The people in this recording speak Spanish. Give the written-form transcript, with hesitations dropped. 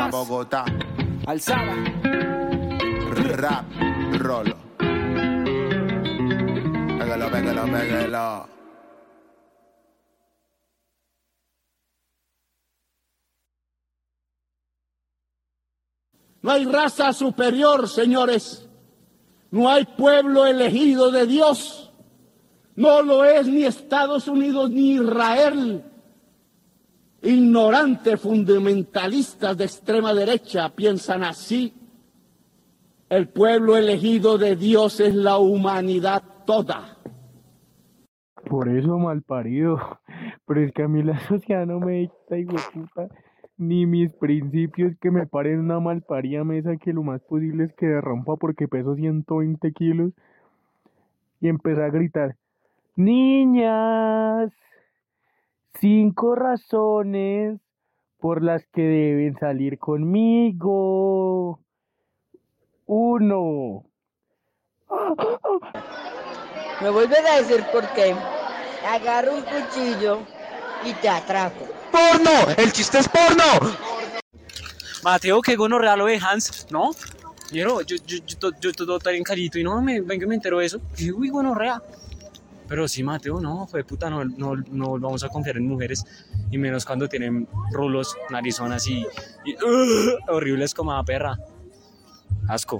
más. Bogotá. Alzada. Rap, rolo. Pégalo, pégalo, pégalo. No hay raza superior, señores. No hay pueblo elegido de Dios. No lo es ni Estados Unidos ni Israel. Ignorantes fundamentalistas de extrema derecha piensan así. El pueblo elegido de Dios es la humanidad toda. Por eso malparido. Pero es que a mí la sociedad no me dicta, hijueputa, ni mis principios que me paren una malparida mesa que lo más posible es que derrumpa porque peso 120 kilos. Y empecé a gritar, niñas, 5 razones por las que deben salir conmigo. 1. Me vuelves a decir por qué. Agarro un cuchillo y te atraco. ¡Porno! ¡El chiste es porno! Mateo, qué gonorrea lo de Hans, ¿no? Yo todo tan carito y no, venga, me entero de eso. Y uy, gonorrea. Pero sí, Mateo, no, fue puta, no vamos a confiar en mujeres. Y menos cuando tienen rulos, narizonas y horribles como a perra. Asco.